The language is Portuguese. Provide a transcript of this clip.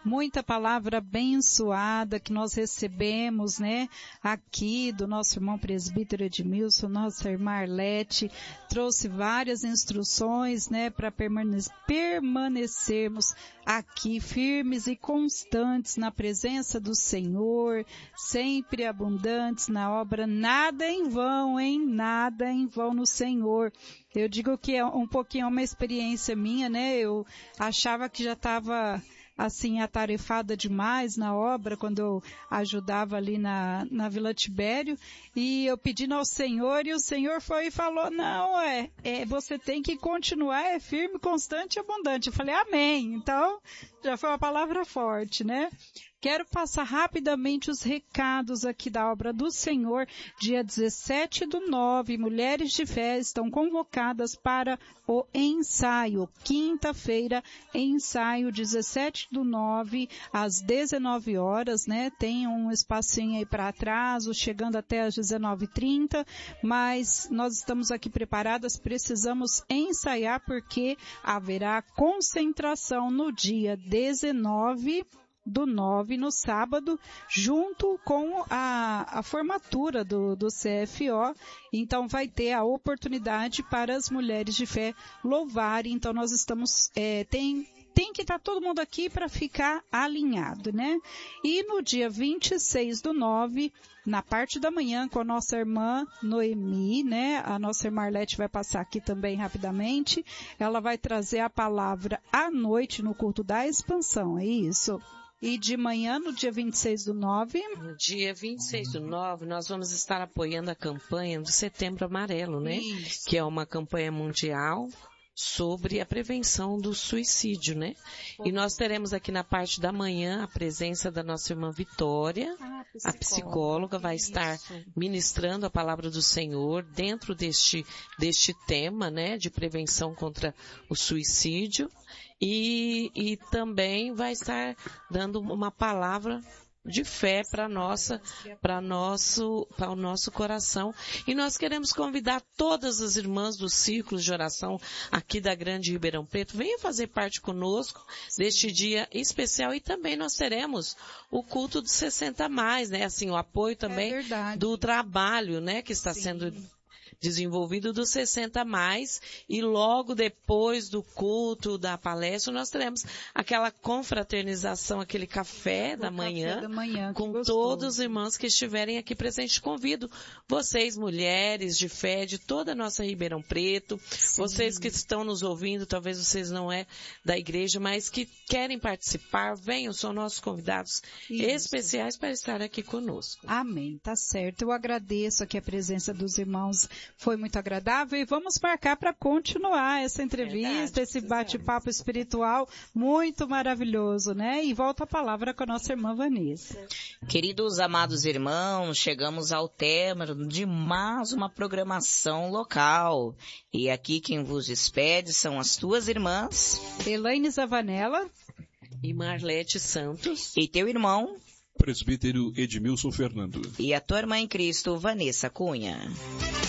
muita palavra abençoada que nós recebemos, né, aqui do nosso irmão presbítero Edmilson, nossa irmã Arlete, trouxe várias instruções, né, para permanecermos aqui firmes e constantes na presença do Senhor, sempre abundantes na obra, nada em vão, hein? Nada em vão no Senhor. Eu digo que é um pouquinho uma experiência minha, né? Eu achava que já estava assim, atarefada demais na obra, quando eu ajudava ali na Vila Tibério, e eu pedindo ao Senhor, e o Senhor foi e falou, não, você tem que continuar, firme, constante e abundante. Eu falei, amém. Então, já foi uma palavra forte, né? Quero passar rapidamente os recados aqui da obra do Senhor. Dia 17/9, Mulheres de Fé estão convocadas para o ensaio. Quinta-feira, ensaio 17/9, às 19 horas, né? Tem um espacinho aí para atraso, chegando até às 19h30, mas nós estamos aqui preparadas, precisamos ensaiar porque haverá concentração no dia 19/9, no sábado, junto com a formatura do CFO. Então vai ter a oportunidade para as mulheres de fé louvarem. Então nós estamos, tem que estar todo mundo aqui para ficar alinhado, né? E no dia 26/9, na parte da manhã, com a nossa irmã Noemi, né? A nossa irmã Arlete vai passar aqui também rapidamente. Ela vai trazer a palavra à noite no culto da expansão, é isso? E de manhã, no dia 26/9? No dia 26/9, nós vamos estar apoiando a campanha do Setembro Amarelo, né? Isso. Que é uma campanha mundial sobre a prevenção do suicídio, né? E nós teremos aqui na parte da manhã a presença da nossa irmã Vitória, a psicóloga vai estar ministrando a palavra do Senhor dentro deste tema, né? De prevenção contra o suicídio. E também vai estar dando uma palavra de fé para o nosso coração. E nós queremos convidar todas as irmãs dos círculos de oração aqui da Grande Ribeirão Preto, venham fazer parte conosco deste dia especial, e também nós teremos o culto dos 60+, né? Assim, o apoio também do trabalho, né? Que está sendo desenvolvido dos 60+, e logo depois do culto, da palestra, nós teremos aquela confraternização, aquele café da manhã com todos os irmãos que estiverem aqui presentes. Convido vocês, mulheres de fé, de toda a nossa Ribeirão Preto, vocês que estão nos ouvindo, talvez vocês não é da igreja, mas que querem participar, venham, são nossos convidados especiais para estar aqui conosco. Amém, tá certo. Eu agradeço aqui a presença dos irmãos, foi muito agradável, e vamos marcar para continuar essa entrevista, esse bate-papo espiritual muito maravilhoso, né? E volta a palavra com a nossa irmã Vanessa. Queridos amados irmãos, chegamos ao término de mais uma programação local. E aqui quem vos despede são as tuas irmãs Elaine Zavanella e Marlete Santos, e teu irmão presbítero Edmilson Fernando, e a tua irmã em Cristo, Vanessa Cunha.